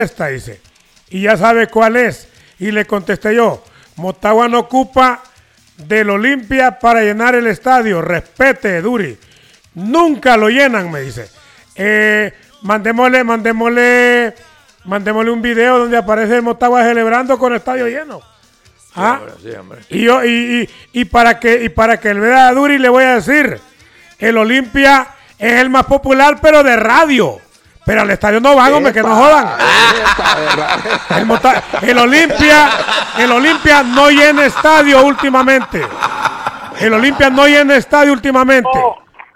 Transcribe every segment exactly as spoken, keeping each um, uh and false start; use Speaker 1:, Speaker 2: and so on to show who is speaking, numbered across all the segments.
Speaker 1: esta, dice, y ya sabe cuál es. Y le contesté yo, Motagua no ocupa del Olimpia para llenar el estadio, respete, Duri. Nunca lo llenan, me dice. Eh, mandémosle, mandémosle, mandémosle un video donde aparece el Motagua celebrando con el estadio lleno. Sí, ¿ah? Hombre, sí, hombre. Y yo, y, y, y para que, y para que él vea a Duri le voy a decir, el Olimpia es el más popular, pero de radio. Pero al estadio no van, hombre, que no jodan. El, Mota- el Olimpia, el Olimpia no llena estadio últimamente. El Olimpia no llena estadio últimamente.
Speaker 2: No.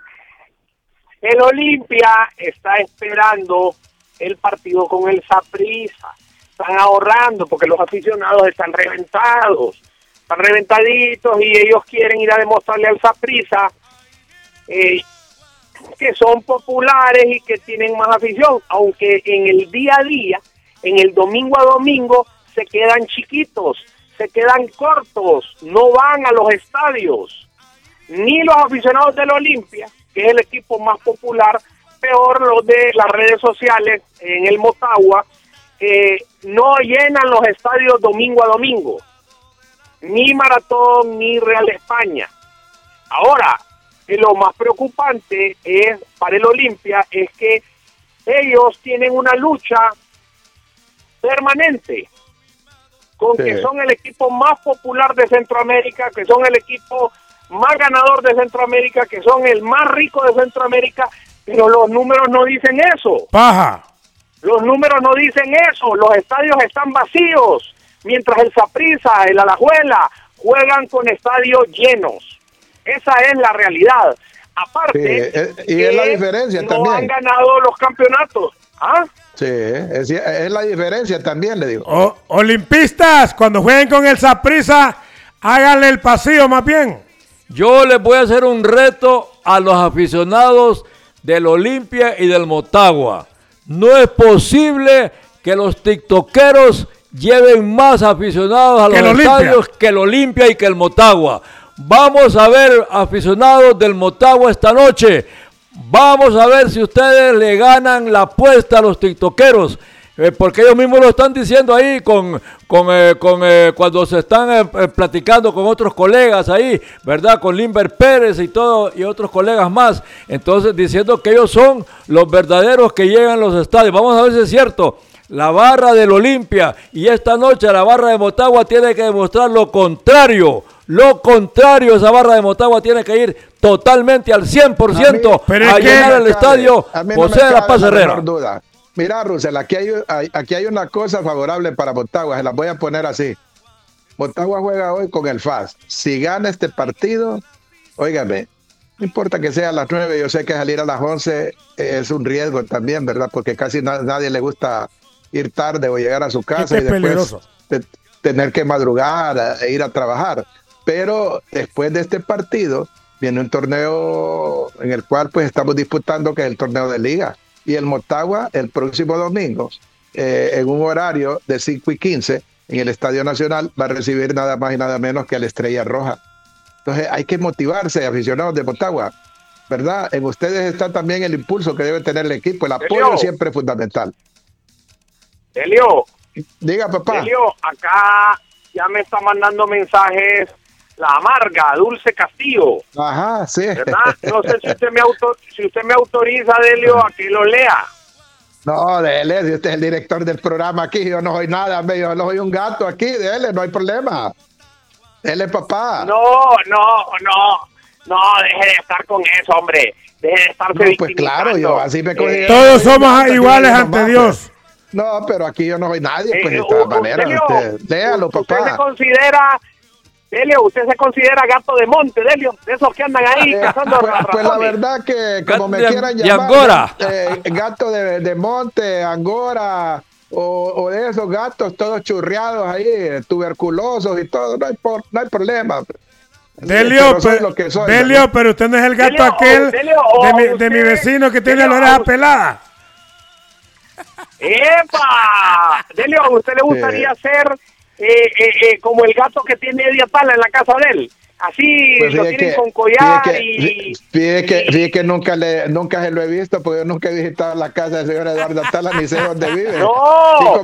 Speaker 2: El Olimpia está esperando el partido con el Saprissa. Están ahorrando porque los aficionados están reventados. Están reventaditos y ellos quieren ir a demostrarle al Saprissa eh, que son populares y que tienen más afición, aunque en el día a día, en el domingo a domingo, se quedan chiquitos, se quedan cortos, no van a los estadios, ni los aficionados del Olimpia, que es el equipo más popular, peor los de las redes sociales en el Motagua, eh, no llenan los estadios domingo a domingo, ni Maratón, ni Real España. Ahora, y lo más preocupante es para el Olimpia es que ellos tienen una lucha permanente con sí. que son el equipo más popular de Centroamérica, que son el equipo más ganador de Centroamérica, que son el más rico de Centroamérica, pero los números no dicen eso.
Speaker 1: Paja.
Speaker 2: Los números no dicen eso, los estadios están vacíos, mientras el Saprissa, el Alajuela juegan con estadios llenos. Esa es la realidad. Aparte,
Speaker 3: sí, es, y es la diferencia
Speaker 2: no
Speaker 3: también.
Speaker 2: han ganado los campeonatos. ¿Ah?
Speaker 3: Sí, es, es la diferencia también, le digo.
Speaker 1: O, olimpistas, cuando jueguen con el Saprissa, háganle el pasillo más bien.
Speaker 4: Yo les voy a hacer un reto a los aficionados del Olimpia y del Motagua. No es posible que los tiktokeros lleven más aficionados a los estadios que el Olimpia y que el Motagua. Vamos a ver aficionados del Motagua esta noche. Vamos a ver si ustedes le ganan la apuesta a los tiktokeros. Eh, porque ellos mismos lo están diciendo ahí con, con, eh, con eh, cuando se están eh, platicando con otros colegas ahí, ¿verdad? Con Limber Pérez y todo y otros colegas más. Entonces diciendo que ellos son los verdaderos que llegan a los estadios. Vamos a ver si es cierto. La barra del Olimpia y esta noche la barra de Motagua tiene que demostrar lo contrario. Lo contrario, esa barra de Motagua tiene que ir totalmente al cien por ciento a, mí, a llenar el estadio José de la Paz Herrera.
Speaker 3: Mira, Russell, aquí hay, aquí hay una cosa favorable para Motagua, se las voy a poner así. Motagua juega hoy con el F A S. Si gana este partido, óigame, no importa que sea a las nueve, yo sé que salir a las once es un riesgo también, ¿verdad? Porque casi na- nadie le gusta ir tarde o llegar a su casa y después te, tener que madrugar e ir a trabajar. Pero después de este partido viene un torneo en el cual pues estamos disputando, que es el torneo de liga. Y el Motagua el próximo domingo, eh, en un horario de cinco y quince, en el Estadio Nacional, va a recibir nada más y nada menos que a la Estrella Roja. Entonces hay que motivarse, aficionados de Motagua, ¿verdad? En ustedes está también el impulso que debe tener el equipo, el apoyo Elio. Siempre es fundamental.
Speaker 2: Elio.
Speaker 3: Diga, papá.
Speaker 2: Elio, acá ya me está mandando mensajes la amarga, Dulce Castillo.
Speaker 3: Ajá, sí.
Speaker 2: ¿Verdad? No sé si usted me, auto, si usted me autoriza, Delio, a que lo lea.
Speaker 3: No, dele, si usted es el director del programa aquí, yo no soy nada, yo no soy un gato aquí, dele, no hay problema. Dele, papá.
Speaker 2: No, no, no, no, deje de estar con eso, hombre. Deje de estarse
Speaker 3: no, pues claro, yo así me
Speaker 1: eh, Todos somos iguales ante nomás, Dios.
Speaker 3: Pues. No, pero aquí yo no soy nadie, pues eh, de todas maneras. Usted, léalo, papá.
Speaker 2: Usted se considera... Delio, usted se considera gato de monte, Delio, de esos que andan ahí eh, cazando
Speaker 3: pues,
Speaker 2: ratones.
Speaker 3: Pues la verdad que como me
Speaker 4: de,
Speaker 3: quieran
Speaker 4: de
Speaker 3: llamar,
Speaker 4: Angora.
Speaker 3: Eh, gato de, de monte, Angora, o, o de esos gatos todos churreados ahí, tuberculosos y todo, no hay, por, no hay problema.
Speaker 1: Delio, pero, pero, soy, Delio pero usted no es el gato Delio, aquel Delio, de, mi, usted, de mi vecino que tiene Delio, la oreja pelada.
Speaker 2: ¡Epa! Delio, ¿a usted le gustaría sí. ser... Eh, eh, eh, como el gato que tiene Eddie Atala en la casa de él, Así
Speaker 3: Pues
Speaker 2: lo
Speaker 3: fíjate
Speaker 2: tienen
Speaker 3: que,
Speaker 2: con collar
Speaker 3: fíjate que,
Speaker 2: y...
Speaker 3: fíjate que,
Speaker 2: y-
Speaker 3: fíjate que nunca, le, nunca se lo he visto, porque yo nunca he visitado la casa del señor Eduardo Atala, ni sé dónde vive.
Speaker 2: No,
Speaker 3: Sí,